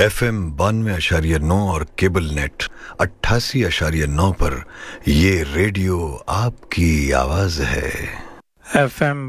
FM 92.9 और cable net 88.9 पर ये रेडियो आपकी आवाज है। FM